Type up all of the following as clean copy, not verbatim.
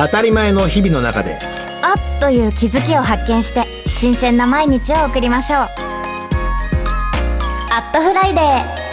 当たり前の日々の中であっという気づきを発見して新鮮な毎日を送りましょう。アットフライデー。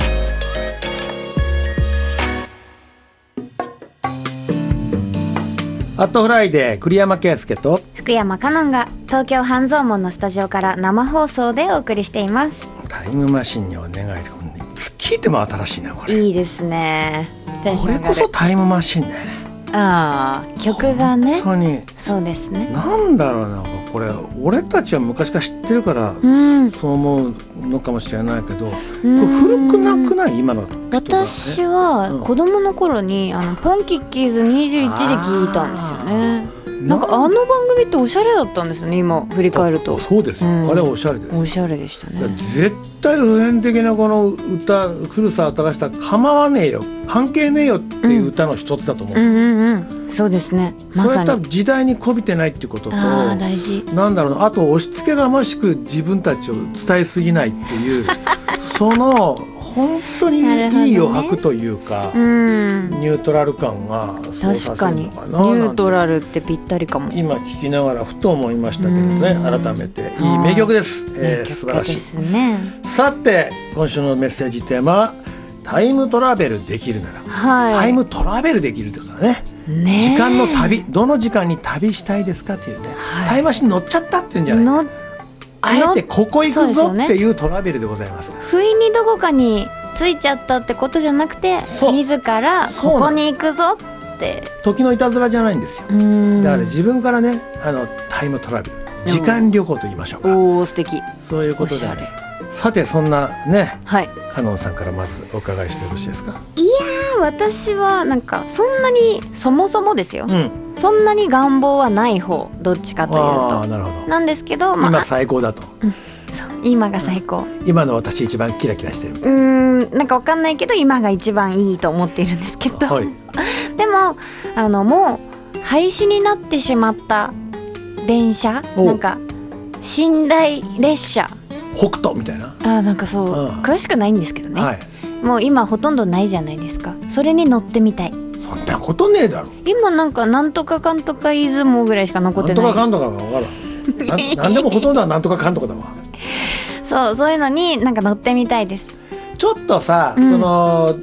アットフライデー、栗山圭介と福山香音が東京半蔵門のスタジオから生放送でお送りしています。 タイムマシンにお願いとか、聞いても新しいなこれ。 いいですね。 これこそタイムマシンだよね。 ああ、曲がね。 本当にそうですね。 なんだろうな、これ俺たちは昔から知ってるから、そう思うのかもしれないけど、これ古くなくない？今の人が、ね、 私は子供の頃にポンキッキーズ21で聞いたんですよね。なんか番組っておしゃれだったんですよね、今振り返ると。 そうです、あれおしゃれです。 おしゃれでしたね。 絶対普遍的なこの歌、古さ新しさ構わねえよ、関係ねえよっていう歌の一つだと思うんですよ。 そうですね、まさに。 それは多分時代にこびてないっていうことと、 大事なんだろうな、あと押し付けがましく自分たちを伝えすぎないっていうその本当にいい余白というか、ニュートラル感がそうさせるのかな。 ニュートラルってぴったりかも。 今聞きながらふと思いましたけどね、改めていい名曲です。素晴らしいですね。さて今週のメッセージテーマはタイムトラベルできるなら、タイムトラベルできるとかね、時間の旅、どの時間に旅したいですかっていうね、タイムマシンに乗っちゃったっていうんじゃない、あえてここ行くぞっていうトラベルでございます。 不意にどこかに着いちゃったってことじゃなくて、自らここに行くぞって時のいたずらじゃないんですよ。だから自分からね、タイムトラベル、時間旅行と言いましょうか。 おー、素敵。 そういうことじゃないですか。さてそんなね、カノンさんからまずお伺いしてよろしいですか。 いやー、私はなんかそんなに、そもそもですよ、そんなに願望はない方、どっちかというと。 なるほど。 なんですけど、 今最高だと。 そう、今が最高。 今の私一番キラキラしてる。 なんかわかんないけど今が一番いいと思っているんですけど、でももう廃止になってしまった電車、なんか寝台列車、 北斗みたいな。 なんかそう、詳しくないんですけどね、もう今ほとんどないじゃないですか。それに乗ってみたい。 そんなことねえだろ。 今なんかなんとかかんとか出雲ぐらいしか残ってない。 なんとかかんとかが分からんなんでもほとんどはなんとかかんとかだわ。 そういうのになんか乗ってみたいです。 ちょっとさ、その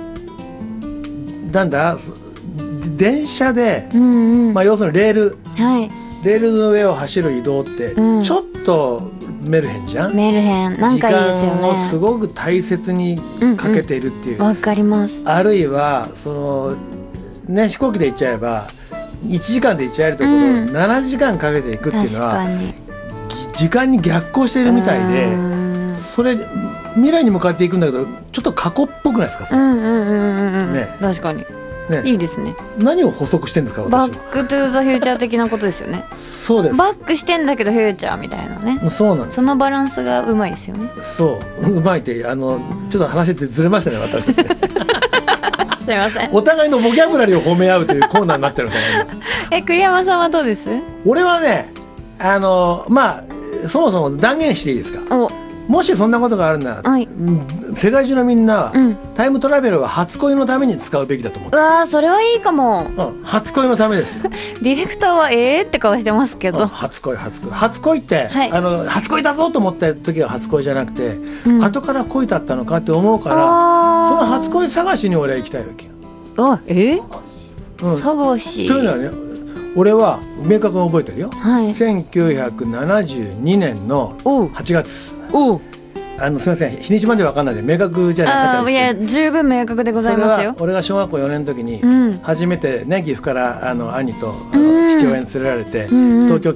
なんだ、電車で、要するにレールの上を走る移動って、ちょっとメルヘンじゃん。メルヘン、なんかいいですよね。時間をすごく大切にかけているっていう。 わかります。あるいはそのね、飛行機で行っちゃえば1時間で行っちゃえるところを7時間かけていくっていうのは、時間に逆行しているみたいで、それ未来に向かっていくんだけど、ちょっと過去っぽくないですか。 確かに、いいですね。 何を補足してんですか、私は。 バックトゥーザフューチャー的なことですよね。 そうです。 バックしてんだけどフューチャーみたいなね。 そうなんです。 そのバランスがうまいですよね。 そう、うまいって、ちょっと話しててずれましたね、私たちね。 すいません。 お互いのボキャブラリーを褒め合うというコーナーになってるから。 栗山さんはどうです？ 俺はね、そもそも断言していいですか。もしそんなことがあるなら、世界中のみんなは、タイムトラベルは初恋のために使うべきだと思う。 それはいいかも。 初恋のためですよ。 ディレクターはって顔してますけど、 初恋って、初恋だぞと思った時は初恋じゃなくて、後から恋だったのかって思うから、その初恋探しに俺は行きたいわけよ。探しというのはね、俺は明確に覚えてるよ。1972年の8月。すみません、日にちまで分かんないで明確じゃなかった。 いや、十分明確でございますよ。 俺が小学校4年の時に初めてね、岐阜から兄と父親に連れられて東京